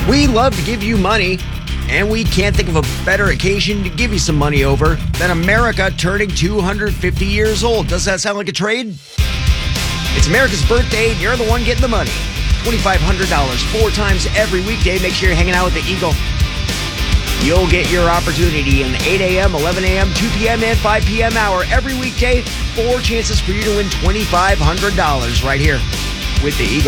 We love to give you money, and we can't think of a better occasion to give you some money over than America turning 250 years old. Does that sound like a trade? It's America's birthday, and you're the one getting the money. $2,500 4 times every weekday. Make sure you're hanging out with the Eagle. You'll get your opportunity in the 8 a.m., 11 a.m., 2 p.m., and 5 p.m. hour every weekday. 4 chances for you to win $2,500 right here with the Eagle.